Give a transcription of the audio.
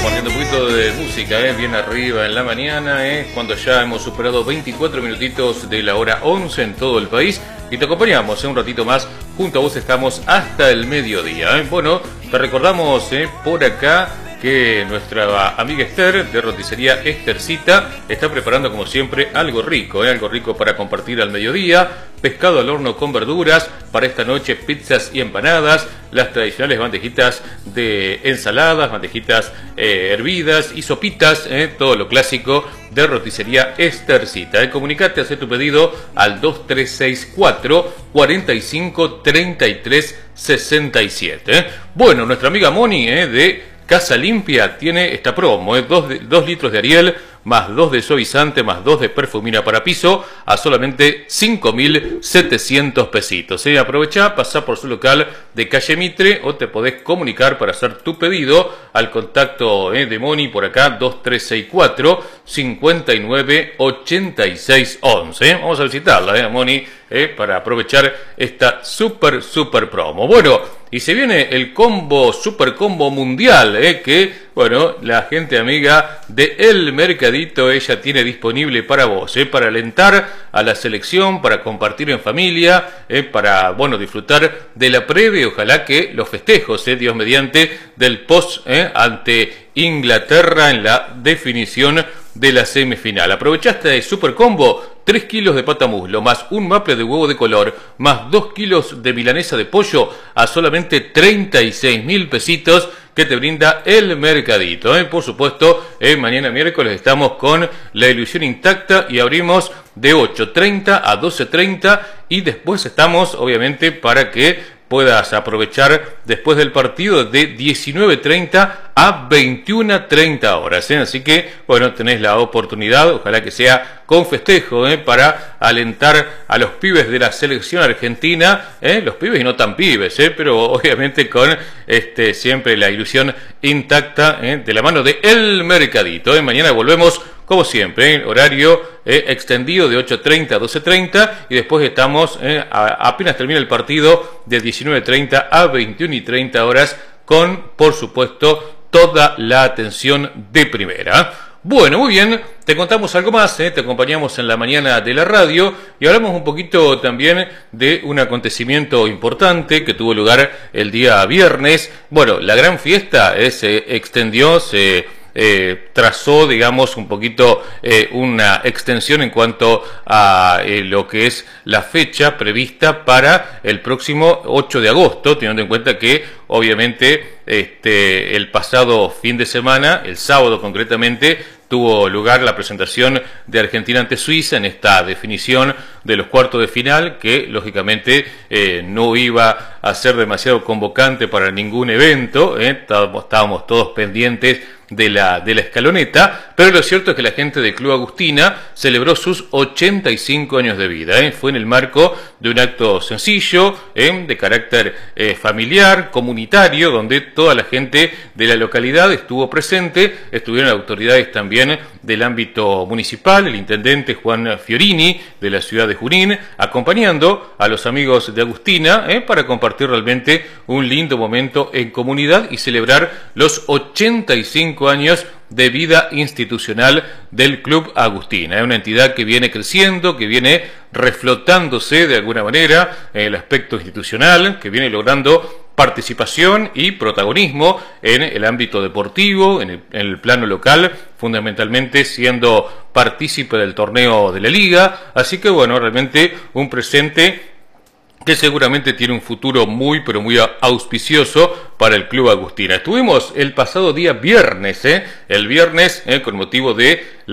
poniendo un poquito de música, bien arriba en la mañana, cuando ya hemos superado 24 minutitos de la hora 11 en todo el país y te acompañamos un ratito más, junto a vos estamos hasta el mediodía. Bueno, te recordamos por acá que nuestra amiga Esther de Roticería Estercita está preparando como siempre algo rico para compartir al mediodía, pescado al horno con verduras, para esta noche pizzas y empanadas, las tradicionales bandejitas de ensaladas, bandejitas hervidas y sopitas, todo lo clásico de Roticería Estercita. Comunicate, hace tu pedido al 2364 45 33 67. Bueno, nuestra amiga Moni de Casa Limpia tiene esta promo, 2 litros de Ariel, más 2 de suavizante, más 2 de perfumina para piso, a solamente 5.700 pesitos. Aprovechá, pasá por su local de Calle Mitre o te podés comunicar para hacer tu pedido al contacto de Moni por acá, 2364 59 86 11. Vamos a visitarla, Moni, para aprovechar esta super promo. Bueno, y se viene el super combo mundial, que, bueno, la gente amiga de El Mercadito, ella tiene disponible para vos, para alentar a la selección, para compartir en familia, para, bueno, disfrutar de la previa, ojalá que los festejos, Dios mediante, del post ante Inglaterra en la definición de la semifinal. Aprovechaste de super combo, 3 kilos de pata muslo, más un maple de huevo de color, más 2 kilos de milanesa de pollo, a solamente 36.000 pesitos que te brinda El Mercadito. Por supuesto, mañana miércoles estamos con la ilusión intacta y abrimos de 8:30 a 12:30 y después estamos, obviamente, para que puedas aprovechar después del partido de 19:30 a 21:30 horas. Así que, bueno, tenés la oportunidad, ojalá que sea con festejo, para alentar a los pibes de la selección argentina, los pibes y no tan pibes, pero obviamente con siempre la ilusión intacta, de la mano de El Mercadito. Mañana volvemos como siempre, horario extendido de 8:30 a 12:30 y después estamos, apenas termina el partido, de 19:30 a 21:30 horas con, por supuesto, toda la atención de primera. Bueno, muy bien, te contamos algo más, te acompañamos en la mañana de la radio y hablamos un poquito también de un acontecimiento importante que tuvo lugar el día viernes. Bueno, la gran fiesta se extendió, trazó, digamos, un poquito una extensión en cuanto a lo que es la fecha prevista para el próximo 8 de agosto, teniendo en cuenta que obviamente el pasado fin de semana, el sábado concretamente, tuvo lugar la presentación de Argentina ante Suiza en esta definición de los cuartos de final, que lógicamente no iba a ser demasiado convocante para ningún evento, estábamos todos pendientes de la escaloneta, pero lo cierto es que la gente del Club Agustina celebró sus 85 años de vida. Fue en el marco de un acto sencillo, de carácter familiar, comunitario, donde toda la gente de la localidad estuvo presente, estuvieron autoridades también del ámbito municipal, el intendente Juan Fiorini de la ciudad de Junín, acompañando a los amigos de Agustina, para compartir realmente un lindo momento en comunidad y celebrar los 85 años de vida institucional del Club Agustina. Es una entidad que viene creciendo, que viene reflotándose de alguna manera en el aspecto institucional, que viene logrando participación y protagonismo en el ámbito deportivo, en el plano local, fundamentalmente siendo partícipe del torneo de la Liga. Así que, bueno, realmente un presente que seguramente tiene un futuro muy, pero muy auspicioso para el Club Agustina. Estuvimos el pasado día viernes, el viernes, con motivo de